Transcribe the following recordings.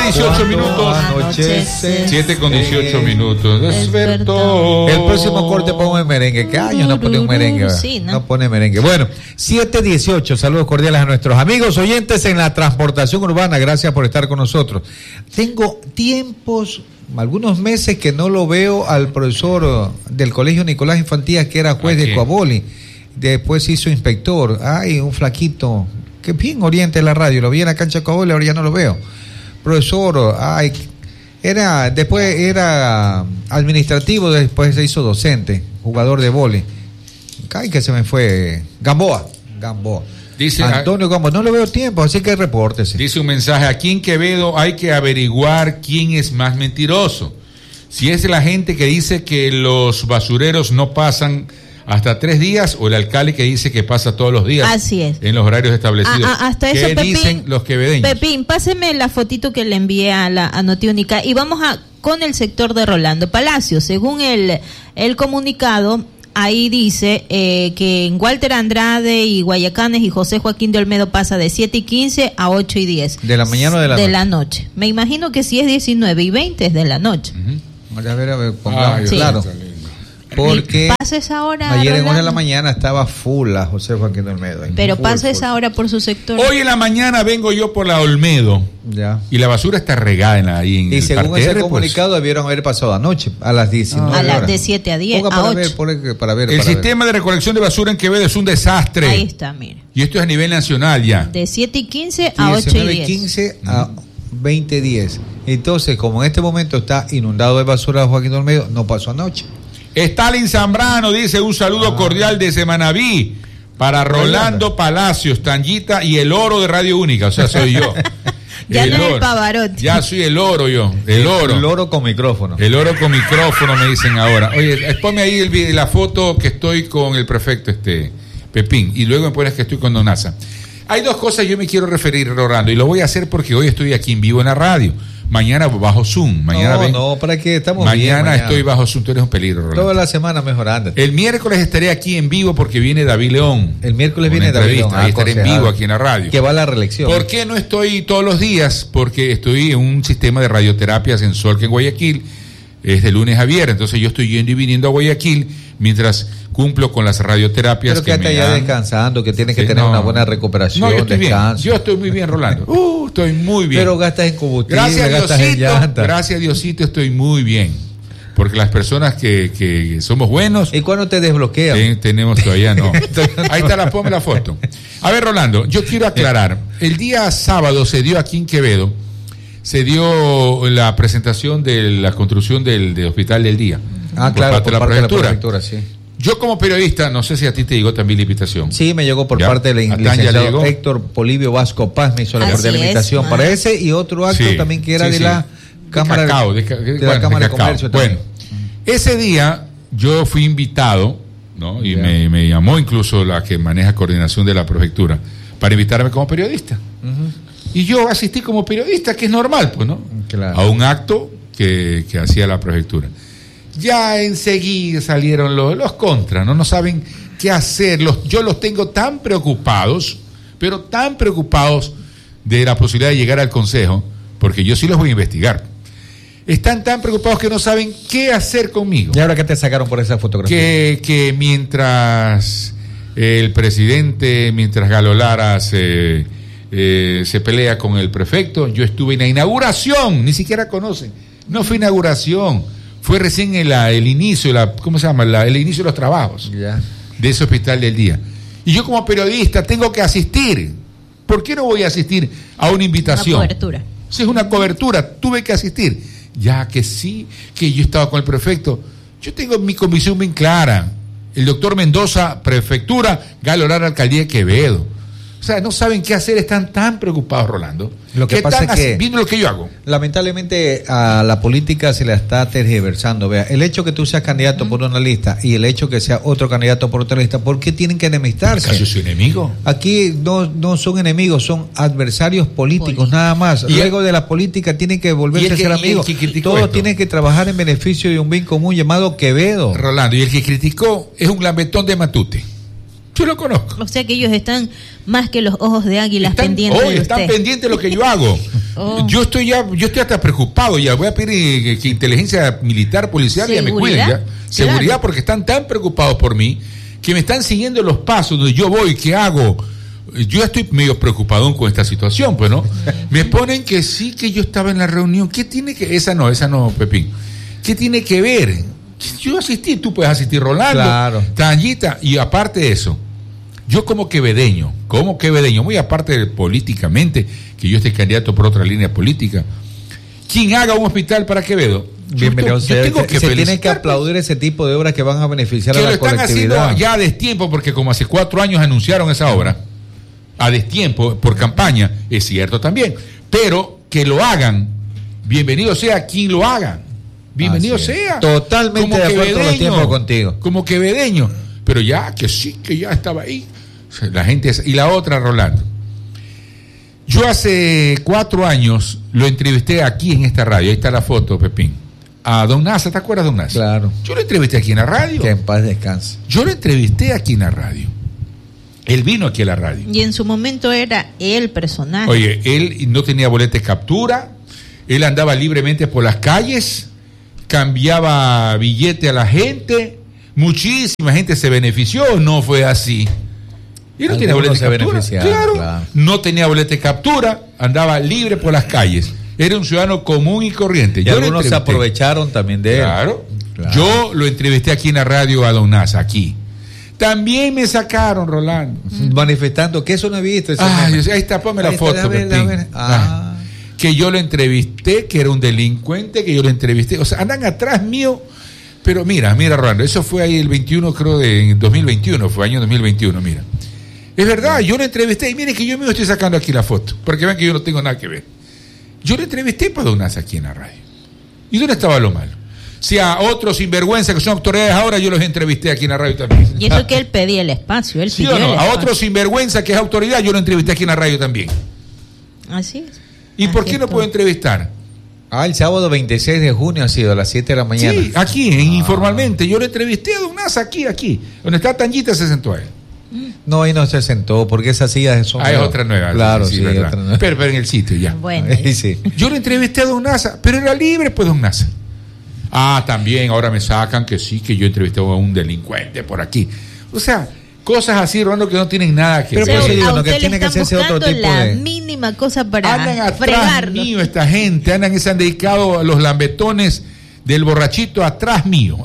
18 minutos. 7 con 18 minutos. Despertó. El próximo corte pongo el merengue. ¿Qué año no pone un merengue? Sí, no pone merengue. Bueno, 7:18. Saludos cordiales a nuestros amigos oyentes en la transportación urbana. Gracias por estar con nosotros. Tengo tiempos, algunos meses que no lo veo al profesor del Colegio Nicolás Infantías, que era juez de Coaboli. Después hizo inspector. Ay, un flaquito. Que bien oriente la radio. Lo vi en la cancha de Coaboli, ahora ya no lo veo. Profesor, ay, después era administrativo, después se hizo docente, jugador de vóley. Ay, que se me fue. Gamboa. Dice Antonio Gamboa, no le veo tiempo, así que repórtese. Dice un mensaje, aquí en Quevedo hay que averiguar quién es más mentiroso. Si es la gente que dice que los basureros no pasan hasta 3 días, o el alcalde que dice que pasa todos los días. Así es. En los horarios establecidos. Hasta ¿Qué eso, Pepín, dicen los quevedeños? Pepín, páseme la fotito que le envié a Notiúnica y vamos con el sector de Rolando Palacio. Según el comunicado, ahí dice que en Walter Andrade y Guayacanes y José Joaquín de Olmedo pasa de 7:15 a 8:10. ¿De la mañana o de la noche? De la noche. Me imagino que si es 19:20 es de la noche. A ver, pongamos claro. Porque pasa esa hora, ayer Rolando, en hora de la mañana estaba full a José Joaquín de Olmedo. Pero pasa esa hora por su sector. Hoy en la mañana vengo yo por la Olmedo. Ya. Y la basura está regada ahí en y el según parterre, ese comunicado debieron haber pasado anoche a las 19 a las horas. De 7 a 10 Ponga a 8. El sistema de recolección de basura en Quevedo es un desastre. Ahí está, mire. Y esto es a nivel nacional ya. De 7:15 a 8:10. 19:15 a 20:10. Entonces, como en este momento está inundado de basura Joaquín de Olmedo, no pasó anoche. Stalin Zambrano dice un saludo cordial desde Manabí para Rolando Palacios, Tanguita y el oro de Radio Única, o sea, soy yo. Ya no es el Pavarotti. Ya soy el oro yo, el oro. El oro con micrófono. El oro con micrófono me dicen ahora. Oye, ponme ahí la foto que estoy con el prefecto Pepín, y luego me pones que estoy con Donasa. Hay 2 cosas yo me quiero referir, Rolando, y lo voy a hacer porque hoy estoy aquí en vivo en la radio. Mañana bajo Zoom. ¿para qué? Estamos mañana estoy bajo Zoom, tú eres un peligro, Rolando. Toda la semana mejorando. El miércoles estaré aquí en vivo porque viene David León. El miércoles viene David León. Ahí estaré en vivo aquí en la radio. Que va a la reelección. ¿Por qué no estoy todos los días? Porque estoy en un sistema de radioterapias en Solca, en Guayaquil. Es de lunes a viernes, entonces yo estoy yendo y viniendo a Guayaquil mientras cumplo con las radioterapias. Pero que hasta allá descansando, que tienes que tener una buena recuperación, yo estoy descanso. Bien. Yo estoy muy bien, Rolando. Estoy muy bien. Pero gastas en combustible, gastas en llanta. Gracias a Diosito estoy muy bien. Porque las personas que somos buenos... ¿Y cuándo te desbloquean? Tenemos todavía, no. Ahí está, ponme la foto. A ver, Rolando, yo quiero aclarar. El día sábado se dio aquí en Quevedo, se dio la presentación de la construcción del Hospital del Día. Claro, por parte de la prefectura, sí. Yo como periodista, no sé si a ti te llegó también la invitación. Sí, me llegó por parte del licenciado Héctor Polibio Vasco Paz, me hizo la cordial invitación para ese y otro acto también que era de la Cámara de Cámara de Comercio. Bueno, ese día yo fui invitado, ¿no? Y me llamó incluso la que maneja coordinación de la prefectura para invitarme como periodista. Y yo asistí como periodista, que es normal, pues, ¿no? Claro. A un acto que hacía la prefectura. Ya enseguida salieron los contras, no saben qué hacer. Yo los tengo tan preocupados, pero tan preocupados de la posibilidad de llegar al consejo, porque yo sí los voy a investigar. Están tan preocupados que no saben qué hacer conmigo. ¿Y ahora qué te sacaron por esa fotografía? Que mientras el presidente, mientras Galo Lara se pelea con el prefecto, yo estuve en la inauguración, ni siquiera conocen, no fue inauguración. Fue recién el inicio, ¿cómo se llama? El inicio de los trabajos de ese Hospital del Día. Y yo como periodista tengo que asistir. ¿Por qué no voy a asistir a una invitación? Una cobertura. Si es una cobertura, tuve que asistir. Ya que sí, que yo estaba con el prefecto. Yo tengo mi comisión bien clara. El doctor Mendoza, prefectura, Galo Lara, alcaldía de Quevedo. O sea, no saben qué hacer, están tan preocupados, Rolando. Lo que pasa es que, viendo lo que yo hago, lamentablemente a la política se la está tergiversando. Vea, el hecho que tú seas candidato por una lista y el hecho que sea otro candidato por otra lista, ¿por qué tienen que enemistarse? ¿Acaso soy enemigo? Aquí no son enemigos, son adversarios políticos, nada más. Luego de la política tienen que volverse a ser amigos. Todos tienen que trabajar en beneficio de un bien común llamado Quevedo. Rolando, y el que criticó es un lambetón de Matute. Yo lo conozco. O sea que ellos están más que los ojos de águila pendientes de usted. Están pendientes de lo que yo hago. Yo estoy hasta preocupado ya. Voy a pedir que inteligencia militar, policial ya me cuiden ya. Seguridad, claro. Porque están tan preocupados por mí que me están siguiendo los pasos donde yo voy, ¿qué hago? Yo ya estoy medio preocupado con esta situación, pues, ¿no? Me ponen que sí, que yo estaba en la reunión. ¿Qué tiene que...? Esa no, Pepín. ¿Qué tiene que ver? Yo asistí, tú puedes asistir, Rolando, claro. Tanyita, y aparte de eso, yo como quevedeño, muy aparte de políticamente, que yo esté candidato por otra línea política, quien haga un hospital para Quevedo, bienvenido. Se tiene que aplaudir ese tipo de obras que van a beneficiar a la colectividad. Que lo están haciendo ya a destiempo, porque como hace 4 años anunciaron esa obra, a destiempo, por campaña, es cierto también, pero que lo hagan, bienvenido sea quien lo haga, bienvenido sea. Totalmente como de acuerdo con los tiempos contigo. Como quevedeño, pero ya, que sí, que ya estaba ahí. La gente, y la otra, Rolando. Yo hace 4 años lo entrevisté aquí en esta radio, ahí está la foto, Pepín, a don Nasa, ¿te acuerdas de don Nasa? Claro. Yo lo entrevisté aquí en la radio. Que en paz descanse. Yo lo entrevisté aquí en la radio. Él vino aquí a la radio. Y en su momento era el personaje. Oye, él no tenía boleta de captura, él andaba libremente por las calles, cambiaba billete a la gente, muchísima gente se benefició, no fue así. Y no tenía boleta de captura. Claro. No tenía boleta de captura, andaba libre por las calles. Era un ciudadano común y corriente. Y algunos se aprovecharon también de él. Claro. Yo lo entrevisté aquí en la radio a don Nasa, aquí. También me sacaron, Rolando. Manifestando, que eso no he visto. Ahí está, ponme la foto. Que yo lo entrevisté, que era un delincuente, que yo lo entrevisté. O sea, andan atrás mío. Pero mira, Rolando, eso fue ahí el 21, creo, de 2021, fue año 2021, mira. Es verdad, yo lo entrevisté y miren que yo mismo estoy sacando aquí la foto, porque ven que yo no tengo nada que ver. Yo lo entrevisté para don Nasa aquí en la radio. ¿Y dónde estaba lo malo? Si a otros sinvergüenza que son autoridades ahora, yo los entrevisté aquí en la radio también. Y eso que él pedía el espacio, él pidió el espacio. A otros sinvergüenza que es autoridad, yo lo entrevisté aquí en la radio también. Así es. ¿Y por qué no puedo entrevistar? El sábado 26 de junio ha sido a las 7 de la mañana. Sí, aquí, informalmente. Yo lo entrevisté a don Nasa aquí. Donde está Tanyita se sentó a él. No, ahí no se sentó, porque esas sillas son... es otra nueva. Claro, sí, otra nueva. Pero en el sitio ya. Bueno. Sí. Yo lo entrevisté a don Nasa, pero era libre, pues, don Nasa. También ahora me sacan que sí, que yo entrevisté a un delincuente por aquí. O sea, cosas así, Rolando, que no tienen nada que ver. Pero a no, usted que tiene que hacerse otro tipo la de... mínima cosa para andan atrás fregarlo. mío esta gente, se han dedicado a los lambetones del borrachito atrás mío.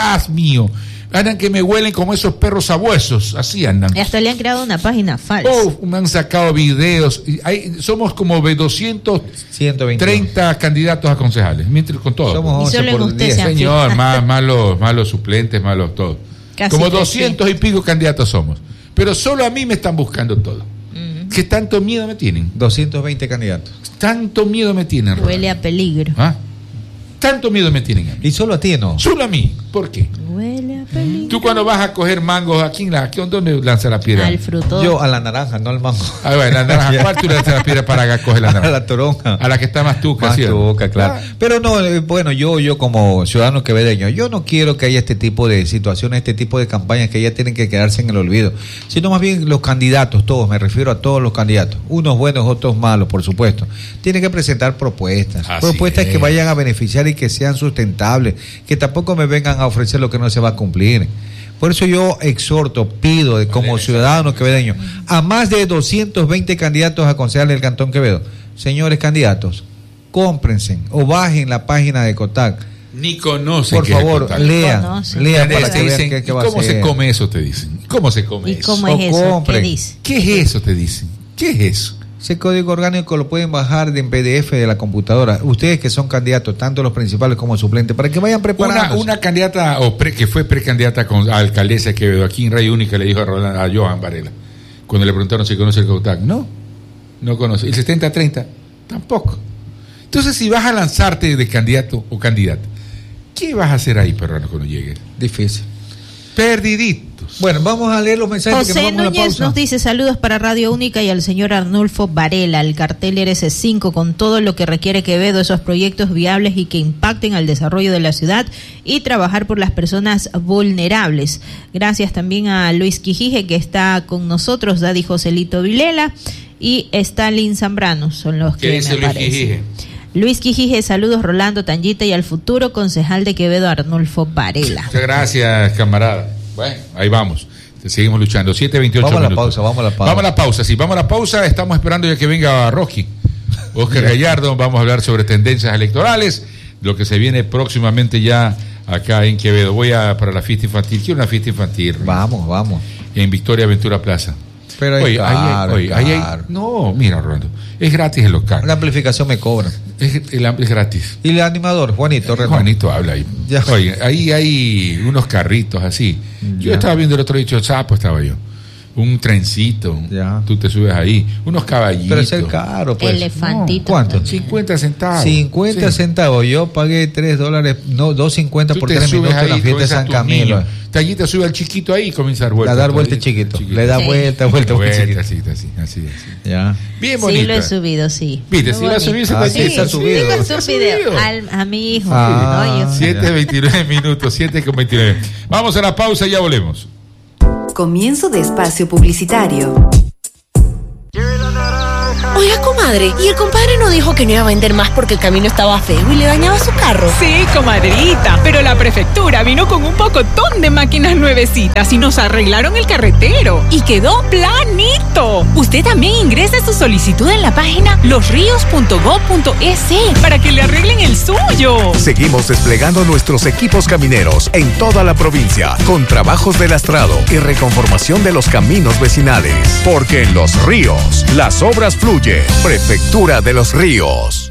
Andan que me huelen como esos perros sabuesos, así andan. Y hasta le han creado una página falsa. Me han sacado videos. Somos como 230 candidatos a concejales, mientras con todo. Somos 11 por 10. Señor, más los suplentes, más los todos. Como 200 y pico candidatos somos. Pero solo a mí me están buscando todo. ¿Qué tanto miedo me tienen? 220 candidatos. Tanto miedo me tienen. Huele a peligro. Tanto miedo me tienen a mí. ¿Y solo a ti no? Solo a mí. ¿Por qué? Huele a peligro. Tú cuando vas a coger mangos, ¿dónde lanzas la piedra? Al fruto. Yo a la naranja, no al mango. La naranja. ¿Cuál tú lanzas la piedra para coger la naranja? A la toronja. A la que está más tuca. Más tuca, claro. Pero no, bueno, yo como ciudadano quevedeño, yo no quiero que haya este tipo de situaciones, este tipo de campañas que ya tienen que quedarse en el olvido, sino más bien los candidatos, todos, me refiero a todos los candidatos, unos buenos, otros malos, por supuesto, tienen que presentar propuestas, que vayan a beneficiar y que sean sustentables, que tampoco me vengan a ofrecer lo que no se va a cumplir. Por eso yo exhorto, pido como ciudadano quevedeño a más de 220 candidatos a concejales del Cantón Quevedo. Señores candidatos, cómprense o bajen la página de COTAC. Ni conocen. Por favor, lean para que vean qué va a ser. ¿Cómo se come eso? Te dicen. ¿Cómo se come eso? ¿Y cómo es eso? ¿Qué dice? ¿Qué es eso? Te dicen. ¿Qué es eso? Ese código orgánico lo pueden bajar en PDF de la computadora. Ustedes que son candidatos, tanto los principales como suplentes, para que vayan preparando. Una candidata, que fue precandidata a alcaldesa de Quevedo, aquí en Radio Única, le dijo a Johan Varela, cuando le preguntaron si conoce el COTAC. No conoce. El 70-30, tampoco. Entonces, si vas a lanzarte de candidato o candidata, ¿qué vas a hacer ahí, Perrano, cuando llegue? Difícil. Perdiditos. Bueno, vamos a leer los mensajes. José Núñez nos dice: saludos para Radio Única y al señor Arnulfo Varela, el cartel RC5 con todo lo que requiere Quevedo, esos proyectos viables y que impacten al desarrollo de la ciudad y trabajar por las personas vulnerables. Gracias también a Luis Quijije, que está con nosotros, Daddy Joselito Vilela. y Stalin Zambrano son los que me aparecen. Luis Quijije, saludos Rolando, Tanyita y al futuro concejal de Quevedo, Arnulfo Varela. Muchas gracias, camarada. Bueno, ahí vamos. Seguimos luchando. 7:28 vamos minutos. Vamos a la pausa. Vamos a la pausa. Estamos esperando ya que venga Rocky. Oscar Gallardo, vamos a hablar sobre tendencias electorales, lo que se viene próximamente ya acá en Quevedo. Voy para la fiesta infantil. Quiero una fiesta infantil. Vamos. En Victoria Ventura Plaza. Pero no, mira, Rolando, es gratis el local. La amplificación me cobra. Es gratis. ¿Y el animador, Juanito? Juanito habla ahí. Ya. Oye, ahí hay unos carritos así. Yo estaba viendo el otro dicho sapo, estaba yo. Un trencito, tú te subes ahí, unos caballitos. Pero es el caro, pues. Elefantito. No, ¿cuánto? 50 centavos. 50 centavos. Yo pagué $3, no, $2.50 por 3 minutos en la fiesta de San Camilo. Tallita sube al chiquito ahí y comienza a dar vuelta. A dar vuelta chiquito. Le da vuelta chiquito. Así. Ya. Bien bonito. Sí, lo he subido, sí. ¿Viste? Sí, lo he subido. Sí, está subido. A mi hijo. 7:29 minutos, 7:29. Vamos a la pausa y ya volvemos. Comienzo de espacio publicitario. Oiga, comadre, ¿y el compadre no dijo que no iba a vender más porque el camino estaba feo y le dañaba su carro? Sí, comadrita, pero la prefectura vino con un pocotón de máquinas nuevecitas y nos arreglaron el carretero y quedó planito. Usted también ingrese su solicitud en la página losrios.gov.es para que le arreglen el suyo. Seguimos desplegando nuestros equipos camineros en toda la provincia con trabajos de lastrado y reconformación de los caminos vecinales. Porque en Los Ríos, las obras fluyen. Prefectura de Los Ríos.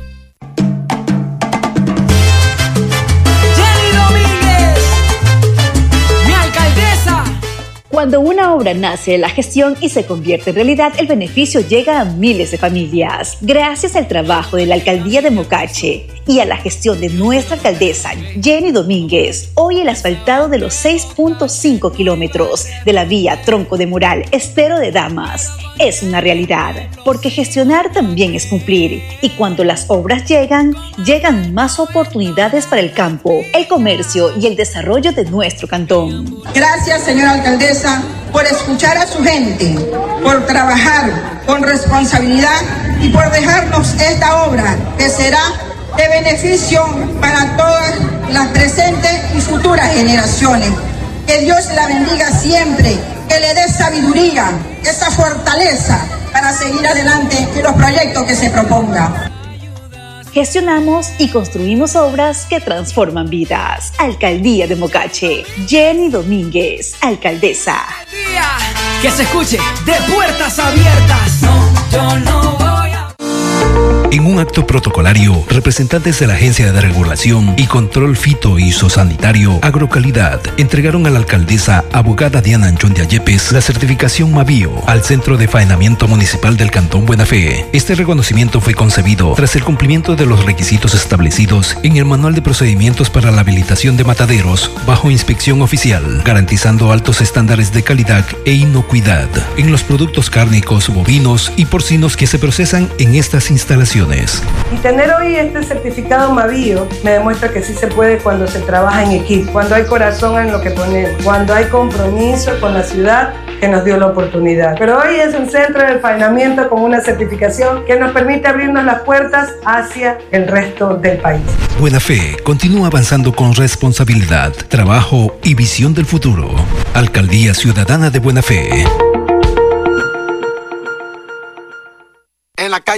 Cuando una obra nace de la gestión y se convierte en realidad, el beneficio llega a miles de familias. Gracias al trabajo de la Alcaldía de Mocache y a la gestión de nuestra alcaldesa, Jenny Domínguez, hoy el asfaltado de los 6.5 kilómetros de la vía Tronco de Mural Estero de Damas es una realidad, porque gestionar también es cumplir. Y cuando las obras llegan más oportunidades para el campo, el comercio y el desarrollo de nuestro cantón. Gracias, señora alcaldesa, por escuchar a su gente, por trabajar con responsabilidad y por dejarnos esta obra que será de beneficio para todas las presentes y futuras generaciones. Que Dios la bendiga siempre, que le dé sabiduría, esa fortaleza para seguir adelante en los proyectos que se proponga. Gestionamos y construimos obras que transforman vidas. Alcaldía de Mocache. Jenny Domínguez, alcaldesa. Que se escuche de puertas abiertas. No, yo no voy a... En un acto protocolario, representantes de la Agencia de Regulación y Control Fito y Sanitario Agrocalidad entregaron a la alcaldesa abogada Diana Anchondia Yepes la certificación Mavío al Centro de Faenamiento Municipal del Cantón Buena Fe. Este reconocimiento fue concebido tras el cumplimiento de los requisitos establecidos en el Manual de Procedimientos para la Habilitación de Mataderos bajo inspección oficial, garantizando altos estándares de calidad e inocuidad en los productos cárnicos, bovinos y porcinos que se procesan en estas instalaciones. Y tener hoy este certificado Mavío me demuestra que sí se puede cuando se trabaja en equipo, cuando hay corazón en lo que ponemos, cuando hay compromiso con la ciudad que nos dio la oportunidad. Pero hoy es un centro de faenamiento con una certificación que nos permite abrirnos las puertas hacia el resto del país. Buena Fe continúa avanzando con responsabilidad, trabajo y visión del futuro. Alcaldía Ciudadana de Buena Fe. En la calle